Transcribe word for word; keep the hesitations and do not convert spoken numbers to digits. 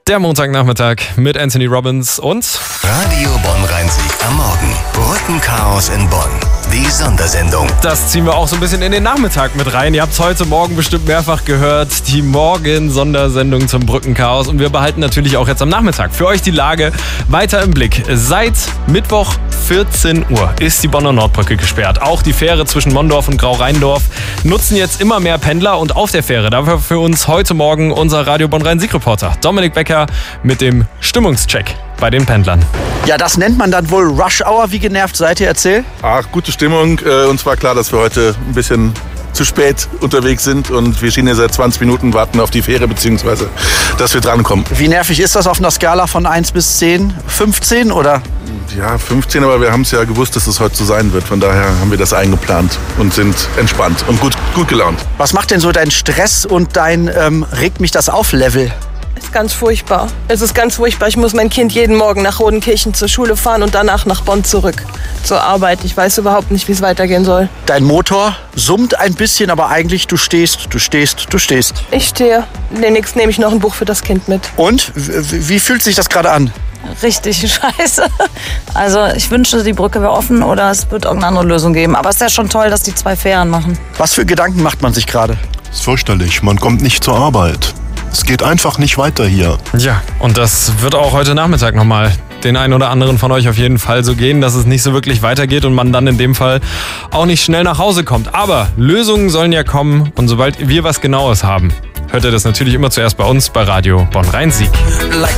Der Montagnachmittag mit Anthony Robbins und Radio Bonn-Rhein-Sieg am Morgen. Brückenchaos in Bonn. Die Sondersendung. Das ziehen wir auch so ein bisschen in den Nachmittag mit rein. Ihr habt es heute Morgen bestimmt mehrfach gehört. Die Morgen-Sondersendung zum Brückenchaos. Und wir behalten natürlich auch jetzt am Nachmittag für euch die Lage weiter im Blick. Seit Mittwoch vierzehn Uhr ist die Bonner Nordbrücke gesperrt. Auch die Fähre zwischen Mondorf und Grau-Rheindorf nutzen jetzt immer mehr Pendler. Und auf der Fähre, dafür für uns heute Morgen unser Radio Bonn-Rhein-Sieg-Reporter Dominik Becker mit dem Stimmungscheck bei den Pendlern. Ja, das nennt man dann wohl Rush Hour. Wie genervt seid ihr? Erzähl. Ach, gute Stimmung. Uns war klar, dass wir heute ein bisschen zu spät unterwegs sind und wir schienen ja seit zwanzig Minuten warten auf die Fähre, beziehungsweise dass wir drankommen. Wie nervig ist das auf einer Skala von eins bis zehn? fünfzehn oder? Ja, fünfzehn, aber wir haben es ja gewusst, dass es heute so sein wird. Von daher haben wir das eingeplant und sind entspannt und gut, gut gelaunt. Was macht denn so dein Stress und dein ähm, regt mich das auf Level? Es ist ganz furchtbar. Es ist ganz furchtbar. Ich muss mein Kind jeden Morgen nach Rodenkirchen zur Schule fahren und danach nach Bonn zurück zur Arbeit. Ich weiß überhaupt nicht, wie es weitergehen soll. Dein Motor summt ein bisschen, aber eigentlich du stehst, du stehst, du stehst. Ich stehe. Demnächst nehme ich noch ein Buch für das Kind mit. Und? Wie, wie fühlt sich das gerade an? Richtig scheiße. Also ich wünschte, die Brücke wäre offen oder es wird irgendeine andere Lösung geben. Aber es ist ja schon toll, dass die zwei Fähren machen. Was für Gedanken macht man sich gerade? Es ist fürchterlich. Man kommt nicht zur Arbeit. Es geht einfach nicht weiter hier. Ja, und das wird auch heute Nachmittag nochmal den einen oder anderen von euch auf jeden Fall so gehen, dass es nicht so wirklich weitergeht und man dann in dem Fall auch nicht schnell nach Hause kommt. Aber Lösungen sollen ja kommen und sobald wir was Genaues haben, hört ihr das natürlich immer zuerst bei uns bei Radio Bonn-Rhein-Sieg. Like